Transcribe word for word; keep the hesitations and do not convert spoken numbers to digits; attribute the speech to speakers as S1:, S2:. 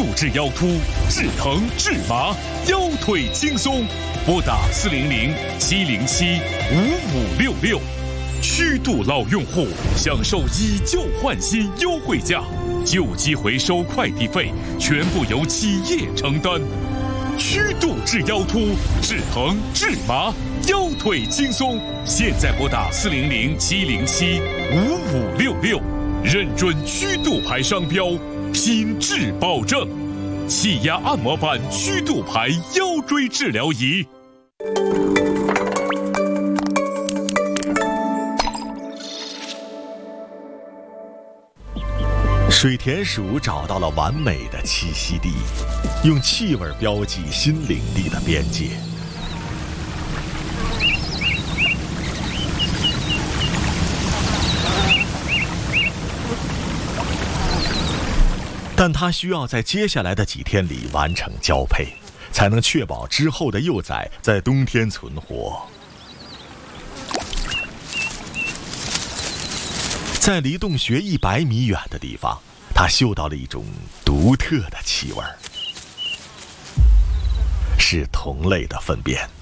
S1: 度治腰突、治疼治麻、腰腿轻松，拨打四零零七零七五五六六。虚度老用户享受以旧换新优惠价，旧机回收快递费全部由企业承担。虚度治腰突、治疼治麻、腰腿轻松，现在拨打四零零七零七五五六六，认准虚度牌商标，品质保证。气压按摩板虚度牌腰椎治疗仪。
S2: 水田鼠找到了完美的栖息地，用气味标记新领地的边界。但它需要在接下来的几天里完成交配，才能确保之后的幼崽在冬天存活。在离洞穴一百米远的地方，他嗅到了一种独特的气味，是同类的粪便。